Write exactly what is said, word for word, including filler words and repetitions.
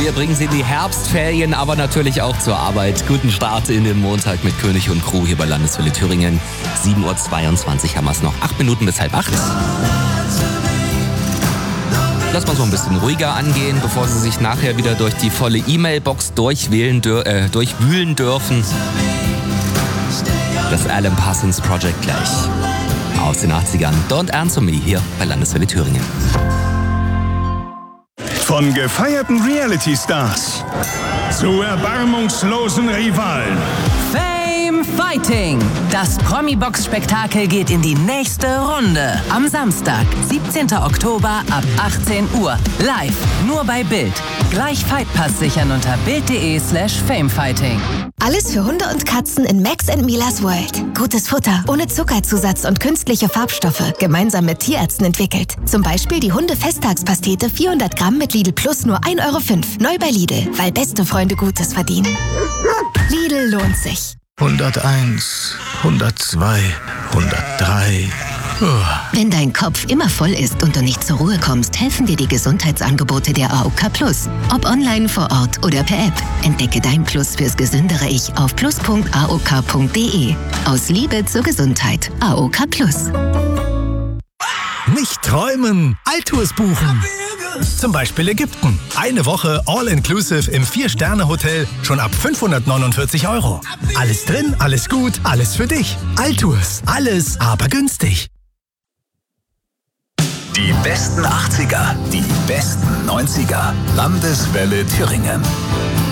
Wir bringen Sie in die Herbstferien, aber natürlich auch zur Arbeit. Guten Start in den Montag mit König und Crew hier bei Landeswelle Thüringen. sieben Uhr zweiundzwanzig haben wir es noch. Acht Minuten bis halb acht. Lass mal so ein bisschen ruhiger angehen, bevor Sie sich nachher wieder durch die volle E-Mail-Box durchwählen, dür- äh, durchwühlen dürfen. Das Alan Parsons Project gleich. Aus den achtzigern. Don't Answer Me hier bei Landeswelle Thüringen. Von gefeierten Reality-Stars zu erbarmungslosen Rivalen. Fame Fighting. Das Promi-Box-Spektakel geht in die nächste Runde. Am Samstag, siebzehnten Oktober ab achtzehn Uhr. Live, nur bei Bild. Gleich Fightpass sichern unter bild.de slash famefighting. Alles für Hunde und Katzen in Max and Milas World. Gutes Futter, ohne Zuckerzusatz und künstliche Farbstoffe. Gemeinsam mit Tierärzten entwickelt. Zum Beispiel die Hunde-Festtagspastete vierhundert Gramm mit Lidl Plus nur ein Euro fünf. Neu bei Lidl, weil beste Freunde Gutes verdienen. Lidl lohnt sich. hunderteins, hundertzwei, hundertdrei. Wenn dein Kopf immer voll ist und du nicht zur Ruhe kommst, helfen dir die Gesundheitsangebote der A O K Plus. Ob online, vor Ort oder per App. Entdecke dein Plus fürs gesündere Ich auf plus punkt a o k punkt d e. Aus Liebe zur Gesundheit. A O K Plus. Nicht träumen, Alltours buchen. Zum Beispiel Ägypten. Eine Woche All-Inclusive im Vier-Sterne-Hotel schon ab fünfhundertneunundvierzig Euro. Alles drin, alles gut, alles für dich. Alltours. Alles, aber günstig. Die besten achtziger, die besten neunziger. Landeswelle Thüringen.